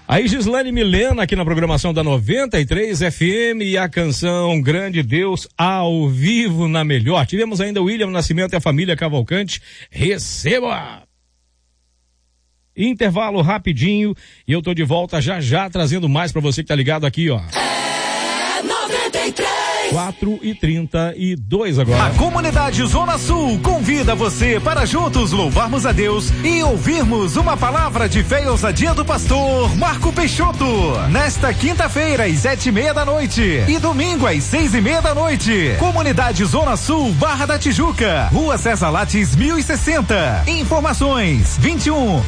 Aí Gislane Milena aqui na programação da 93 FM e a canção Grande Deus ao vivo na melhor. Tivemos ainda o William Nascimento e a família Cavalcante. Receba! Intervalo rapidinho e eu tô de volta já trazendo mais pra você que tá ligado aqui, ó. 4h32 agora. A comunidade Zona Sul convida você para juntos louvarmos a Deus e ouvirmos uma palavra de fé e ousadia do pastor Marco Peixoto. Nesta quinta-feira, às 7:30 da noite e domingo, às 6:30 da noite. Comunidade Zona Sul, Barra da Tijuca, Rua César Lattes, 1060. Informações: 21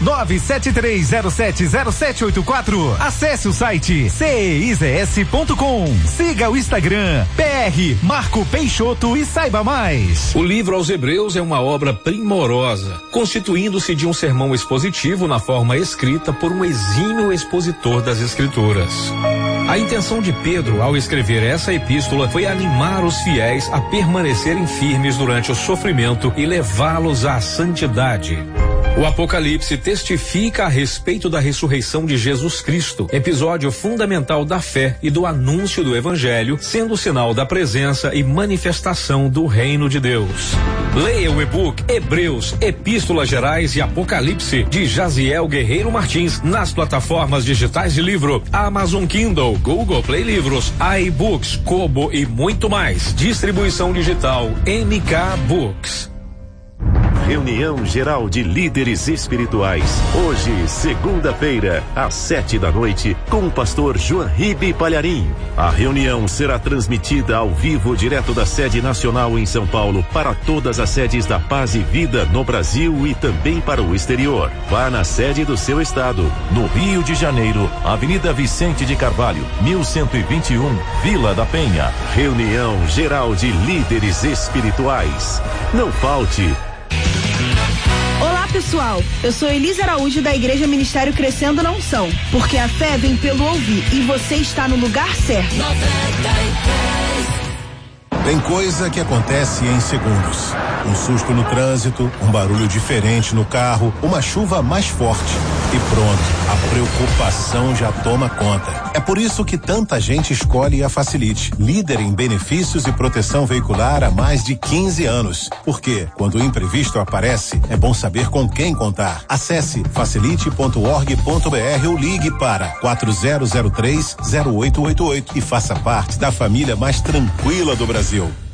973070784. Acesse o site ceizs.com. Siga o Instagram PR Marco Peixoto e saiba mais. O livro aos Hebreus é uma obra primorosa, constituindo-se de um sermão expositivo na forma escrita por um exímio expositor das Escrituras. A intenção de Pedro, ao escrever essa epístola, foi animar os fiéis a permanecerem firmes durante o sofrimento e levá-los à santidade. O Apocalipse testifica a respeito da ressurreição de Jesus Cristo, episódio fundamental da fé e do anúncio do Evangelho, sendo sinal da presença e manifestação do reino de Deus. Leia o e-book Hebreus, Epístolas Gerais e Apocalipse, de Jaziel Guerreiro Martins, nas plataformas digitais de livro, Amazon Kindle, Google Play Livros, iBooks, Kobo e muito mais. Distribuição digital MK Books. Reunião Geral de Líderes Espirituais. Hoje, segunda-feira, às 7 da noite, com o pastor João Ribe Palharim. A reunião será transmitida ao vivo direto da sede nacional em São Paulo para todas as sedes da Paz e Vida no Brasil e também para o exterior. Vá na sede do seu estado. No Rio de Janeiro, Avenida Vicente de Carvalho, 1121, Vila da Penha. Reunião Geral de Líderes Espirituais. Não falte. Olá pessoal, eu sou Elisa Araújo da Igreja Ministério Crescendo na Unção, porque a fé vem pelo ouvir e você está no lugar certo. 93. Tem coisa que acontece em segundos. Um susto no trânsito, um barulho diferente no carro, uma chuva mais forte. E pronto, a preocupação já toma conta. É por isso que tanta gente escolhe a Facilite, líder em benefícios e proteção veicular há mais de 15 anos. Porque quando o imprevisto aparece, é bom saber com quem contar. Acesse facilite.org.br ou ligue para 4003-0888 e faça parte da família mais tranquila do Brasil.